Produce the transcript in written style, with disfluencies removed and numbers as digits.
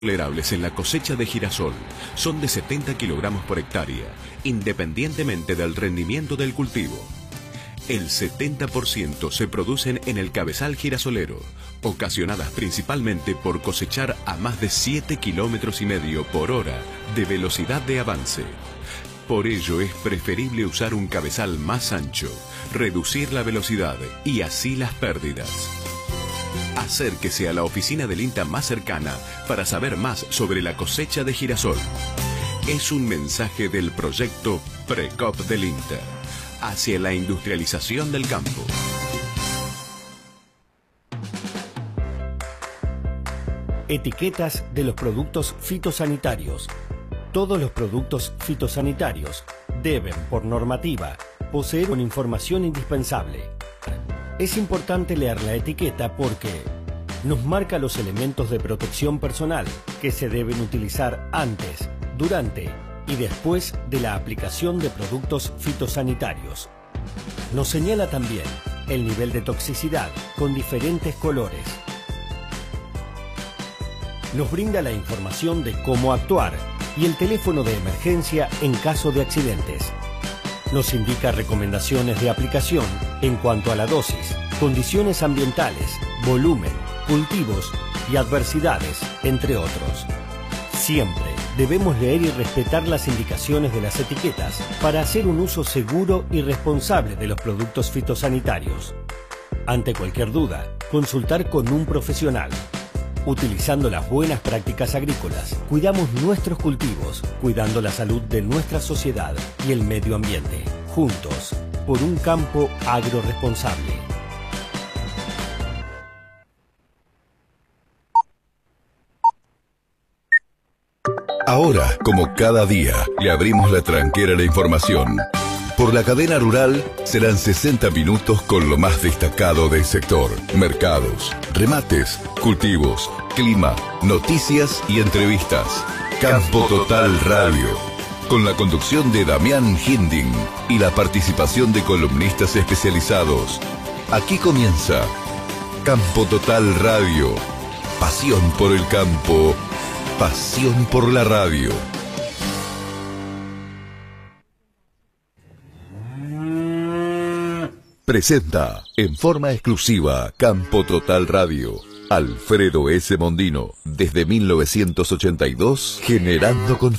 tolerables en la cosecha de girasol son de 70 kilogramos por hectárea, independientemente del rendimiento del cultivo. El 70% se producen en el cabezal girasolero, ocasionadas principalmente por cosechar a más de 7,5 kilómetros por hora de velocidad de avance. Por ello es preferible usar un cabezal más ancho, reducir la velocidad y así las pérdidas. Acérquese a la oficina del INTA más cercana para saber más sobre la cosecha de girasol. Es un mensaje del proyecto Precop del INTA hacia la industrialización del campo. Etiquetas de los productos fitosanitarios. Todos los productos fitosanitarios deben, por normativa, poseer una información indispensable. Es importante leer la etiqueta porque nos marca los elementos de protección personal que se deben utilizar antes, durante y después de la aplicación de productos fitosanitarios. Nos señala también el nivel de toxicidad con diferentes colores. Nos brinda la información de cómo actuar y el teléfono de emergencia en caso de accidentes. Nos indica recomendaciones de aplicación en cuanto a la dosis, condiciones ambientales, volumen, cultivos y adversidades, entre otros. Siempre debemos leer y respetar las indicaciones de las etiquetas para hacer un uso seguro y responsable de los productos fitosanitarios. Ante cualquier duda, consultar con un profesional. Utilizando las buenas prácticas agrícolas, cuidamos nuestros cultivos, cuidando la salud de nuestra sociedad y el medio ambiente. Juntos, por un campo agroresponsable. Ahora, como cada día, le abrimos la tranquera a la información. Por la cadena rural serán 60 minutos con lo más destacado del sector. Mercados, remates, cultivos, clima, noticias y entrevistas. Campo Total Radio. Con la conducción de Damián Hinding y la participación de columnistas especializados. Aquí comienza Campo Total Radio. Pasión por el campo. Pasión por la radio. Presenta en forma exclusiva Campo Total Radio. Alfredo S. Mondino, desde 1982, generando confianza.